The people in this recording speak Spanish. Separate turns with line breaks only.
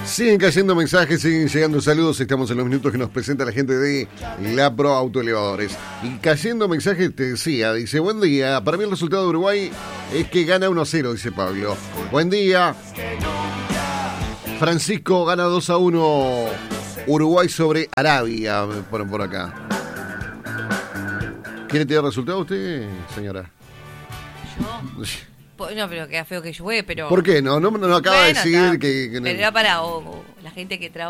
Siguen cayendo mensajes, siguen llegando saludos. Estamos en los minutos que nos presenta la gente de La Pro Autoelevadores. Y cayendo mensajes, te decía, dice, buen día. Para mí el resultado de Uruguay es que gana 1-0, dice Pablo. Buen día. Francisco gana 2-1 Uruguay sobre Arabia, me ponen por acá. ¿Quiere tener resultado usted, señora?
¿Yo? No, pero queda feo que llueve, pero...
¿Por qué? No acaba de decir
está,
que
pero era para la gente que trabaja.